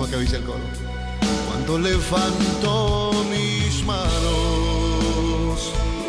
Como que dice el coro. Cuando levanto mis manos,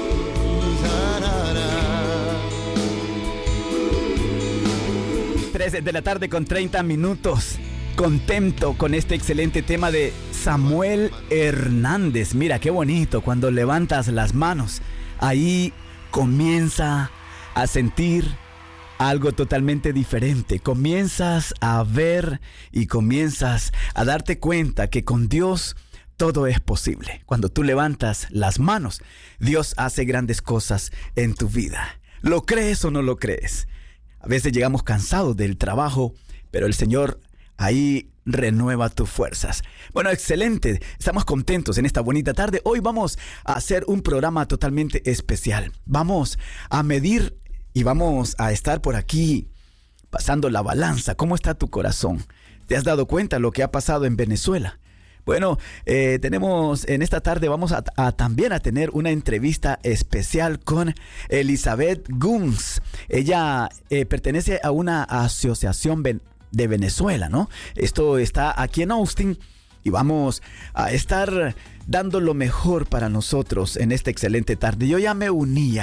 13 de la tarde con 30 minutos. Contento con este excelente tema de Samuel Hernández. Mira qué bonito, cuando levantas las manos, ahí comienza a sentir algo totalmente diferente. Comienzas a ver y comienzas a darte cuenta que con Dios todo es posible. Cuando tú levantas las manos, Dios hace grandes cosas en tu vida. ¿Lo crees o no lo crees? A veces llegamos cansados del trabajo, pero el Señor ahí renueva tus fuerzas. Bueno, excelente. Estamos contentos en esta bonita tarde. Hoy vamos a hacer un programa totalmente especial. Vamos a medir y vamos a estar por aquí pasando la balanza. ¿Cómo está tu corazón? ¿Te has dado cuenta lo que ha pasado en Venezuela? Bueno, tenemos en esta tarde, vamos a también a tener una entrevista especial con Elizabeth Guns. Ella pertenece a una asociación de Venezuela, ¿no? Esto está aquí en Austin y vamos a estar dando lo mejor para nosotros en esta excelente tarde. Yo ya me uní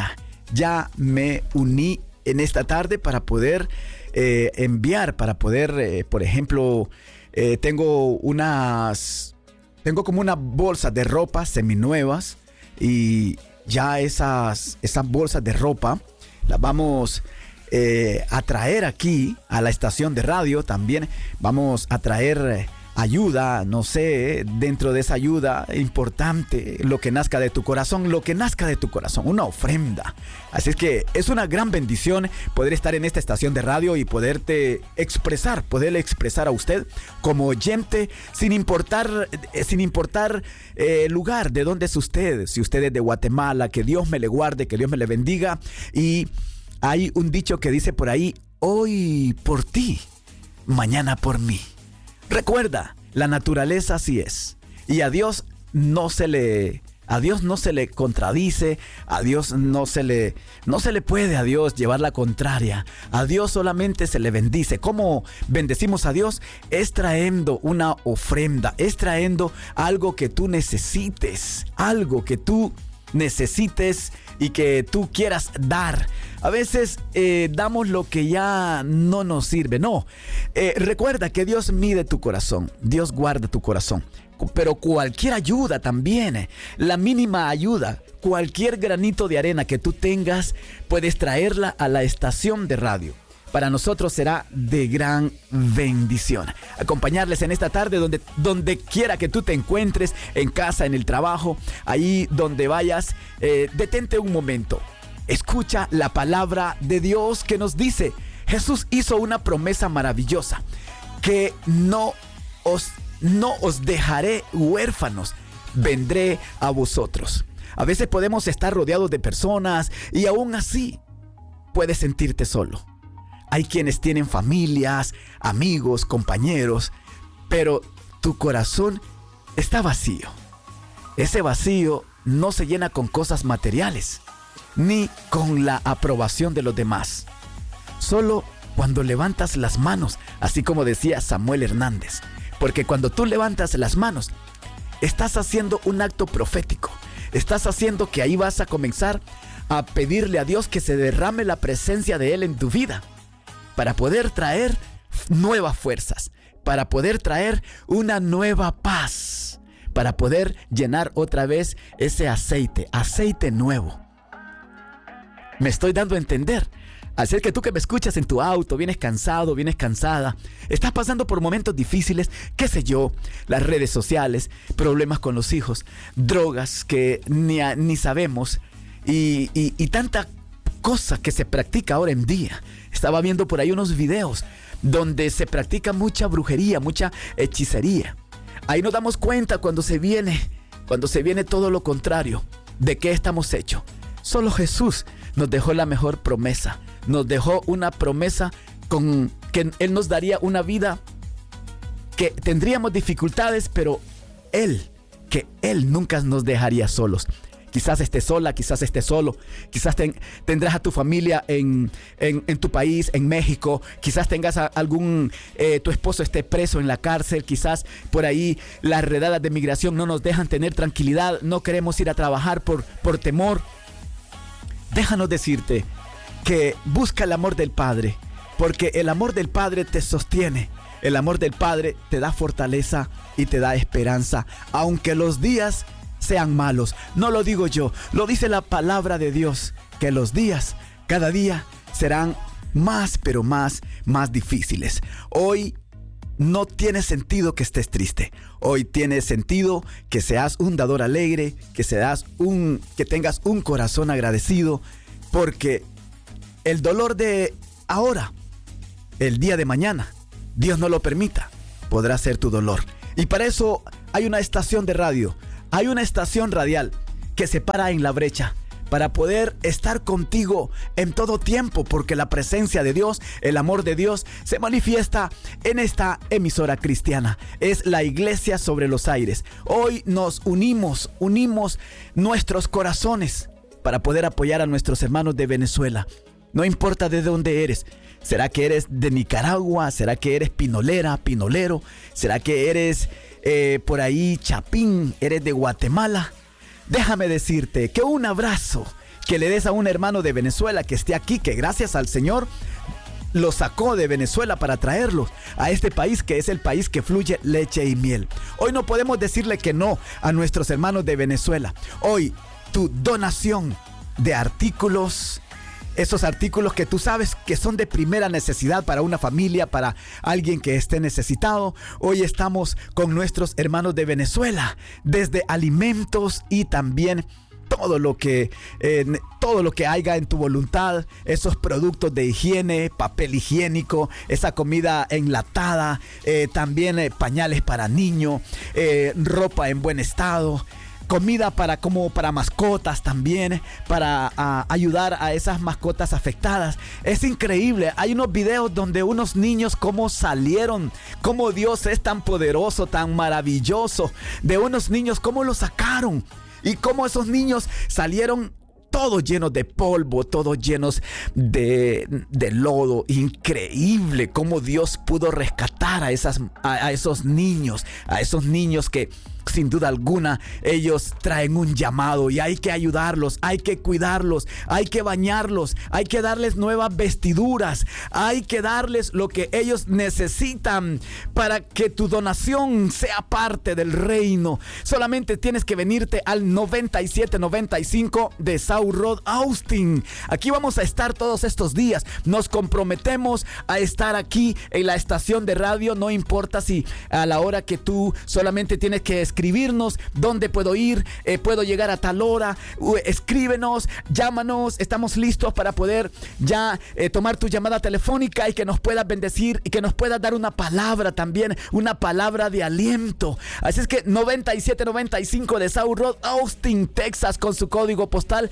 en esta tarde para poder enviar, para poder, por ejemplo, tengo como una bolsa de ropa seminuevas y ya esas bolsas de ropa las vamos a traer aquí a la estación de radio. También vamos a traer ayuda, no sé, dentro de esa ayuda importante, lo que nazca de tu corazón, una ofrenda. Así es que es una gran bendición poder estar en esta estación de radio y poderle expresar a usted como oyente, sin importar el lugar de donde es usted. Si usted es de Guatemala, que Dios me le guarde, que Dios me le bendiga. Y hay un dicho que dice por ahí: hoy por ti, mañana por mí. Recuerda, la naturaleza así es. Y a Dios no se le contradice, a Dios no se le puede a Dios llevar la contraria. A Dios solamente se le bendice. ¿Cómo bendecimos a Dios? Es trayendo una ofrenda, es trayendo algo que tú necesites, y que tú quieras dar. A veces damos lo que ya no nos sirve. No, recuerda que Dios mide tu corazón, Dios guarda tu corazón. Pero cualquier ayuda también, la mínima ayuda, cualquier granito de arena que tú tengas, puedes traerla a la estación de radio. Para nosotros será de gran bendición acompañarles en esta tarde donde quiera que tú te encuentres, en casa, en el trabajo, ahí donde vayas. Detente un momento, escucha la palabra de Dios que nos dice: Jesús hizo una promesa maravillosa, que no os dejaré huérfanos, vendré a vosotros. A veces podemos estar rodeados de personas y aún así puedes sentirte solo. Hay quienes tienen familias, amigos, compañeros, pero tu corazón está vacío. Ese vacío no se llena con cosas materiales, ni con la aprobación de los demás. Solo cuando levantas las manos, así como decía Samuel Hernández. Porque cuando tú levantas las manos, estás haciendo un acto profético. Estás haciendo que ahí vas a comenzar a pedirle a Dios que se derrame la presencia de Él en tu vida, para poder traer nuevas fuerzas, para poder traer una nueva paz, para poder llenar otra vez ese aceite nuevo. Me estoy dando a entender. Así es que tú que me escuchas en tu auto, vienes cansado, vienes cansada, estás pasando por momentos difíciles, qué sé yo, las redes sociales, problemas con los hijos, drogas que ni sabemos y tanta cosa que se practica ahora en día. Estaba viendo por ahí unos videos donde se practica mucha brujería, mucha hechicería. Ahí nos damos cuenta cuando se viene todo lo contrario. ¿De qué estamos hechos? Solo Jesús nos dejó la mejor promesa. Nos dejó una promesa con que Él nos daría una vida que tendríamos dificultades, pero que Él nunca nos dejaría solos. Quizás estés sola, quizás estés solo, quizás tendrás a tu familia en tu país, en México, quizás tengas tu esposo esté preso en la cárcel, quizás por ahí las redadas de migración no nos dejan tener tranquilidad, no queremos ir a trabajar por temor. Déjanos decirte que busca el amor del Padre, porque el amor del Padre te sostiene, el amor del Padre te da fortaleza y te da esperanza, aunque los días sean malos. No lo digo yo, lo dice la palabra de Dios, que los días, cada día, serán más, pero más difíciles. Hoy no tiene sentido que estés triste. Hoy tiene sentido que seas un dador alegre, que tengas un corazón agradecido, porque el dolor de ahora, el día de mañana, Dios no lo permita, podrá ser tu dolor. Y para eso hay una estación de radio, hay una estación radial que se para en la brecha para poder estar contigo en todo tiempo, porque la presencia de Dios, el amor de Dios se manifiesta en esta emisora cristiana. Es la Iglesia sobre los Aires. Hoy nos unimos nuestros corazones para poder apoyar a nuestros hermanos de Venezuela. No importa de dónde eres. ¿Será que eres de Nicaragua? ¿Será que eres pinolera, pinolero? ¿Será que eres por ahí chapín? ¿Eres de Guatemala? Déjame decirte que un abrazo que le des a un hermano de Venezuela que esté aquí, que gracias al Señor lo sacó de Venezuela para traerlos a este país, que es el país que fluye leche y miel. Hoy no podemos decirle que no a nuestros hermanos de Venezuela. Hoy tu donación de artículos, esos artículos que tú sabes que son de primera necesidad para una familia, para alguien que esté necesitado. Hoy estamos con nuestros hermanos de Venezuela, desde alimentos y también todo lo que haya en tu voluntad, esos productos de higiene, papel higiénico, esa comida enlatada, también pañales para niños, ropa en buen estado. Comida para mascotas también, para ayudar a esas mascotas afectadas. Es increíble, hay unos videos donde unos niños cómo salieron, cómo Dios es tan poderoso, tan maravilloso, de unos niños cómo los sacaron y cómo esos niños salieron todos llenos de polvo, todos llenos de lodo. Increíble cómo Dios pudo rescatar a esos niños que sin duda alguna ellos traen un llamado y hay que ayudarlos, hay que cuidarlos, hay que bañarlos, hay que darles nuevas vestiduras, hay que darles lo que ellos necesitan para que tu donación sea parte del reino. Solamente tienes que venirte al 9795 de South Road, Austin. Aquí vamos a estar todos estos días. Nos comprometemos a estar aquí en la estación de radio. No importa si a la hora que tú solamente tienes que escribirnos dónde puedo ir, puedo llegar a tal hora. Escríbenos, llámanos. Estamos listos para poder ya tomar tu llamada telefónica y que nos puedas bendecir y que nos puedas dar una palabra también, una palabra de aliento. Así es que 9795 de South Road, Austin, Texas, con su código postal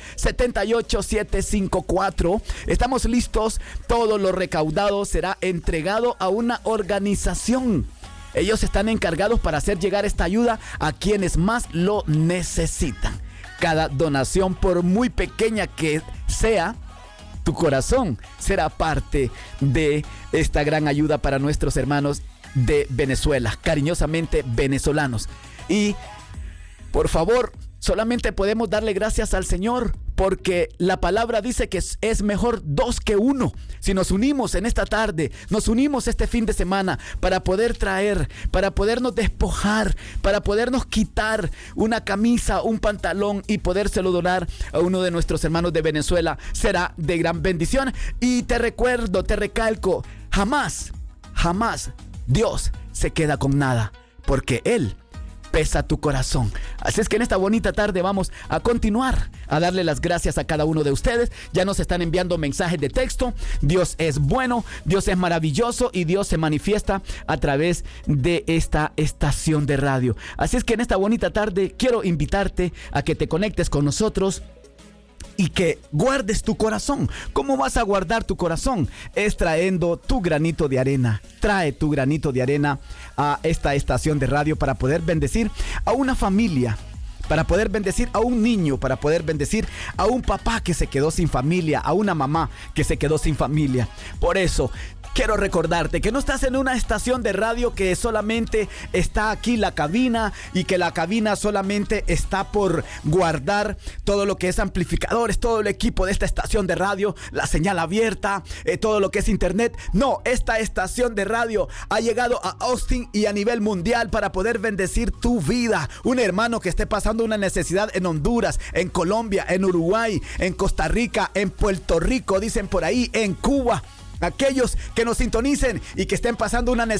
78754. Estamos listos. Todo lo recaudado será entregado a una organización. Ellos están encargados para hacer llegar esta ayuda a quienes más lo necesitan. Cada donación, por muy pequeña que sea, tu corazón será parte de esta gran ayuda para nuestros hermanos de Venezuela, cariñosamente venezolanos. Y por favor, solamente podemos darle gracias al Señor, porque la palabra dice que es mejor dos que uno. Si nos unimos en esta tarde, nos unimos este fin de semana para poder traer, para podernos despojar, para podernos quitar una camisa, un pantalón y podérselo donar a uno de nuestros hermanos de Venezuela, será de gran bendición. Y te recuerdo, te recalco, jamás Dios se queda con nada, porque Él pesa tu corazón. Así es que en esta bonita tarde vamos a continuar a darle las gracias a cada uno de ustedes. Ya nos están enviando mensajes de texto. Dios es bueno, Dios es maravilloso y Dios se manifiesta a través de esta estación de radio. Así es que en esta bonita tarde quiero invitarte a que te conectes con nosotros y que guardes tu corazón. ¿Cómo vas a guardar tu corazón? Es trayendo tu granito de arena. Trae tu granito de arena a esta estación de radio para poder bendecir a una familia para poder bendecir a un niño, para poder bendecir a un papá que se quedó sin familia, a una mamá que se quedó sin familia. Por eso quiero recordarte que no estás en una estación de radio que solamente está aquí la cabina y que la cabina solamente está por guardar todo lo que es amplificadores, todo el equipo de esta estación de radio, la señal abierta, todo lo que es internet. No, esta estación de radio ha llegado a Austin y a nivel mundial para poder bendecir tu vida. Un hermano que esté pasando una necesidad en Honduras, en Colombia, en Uruguay, en Costa Rica, en Puerto Rico, dicen por ahí, en Cuba. Aquellos que nos sintonicen y que estén pasando una necesidad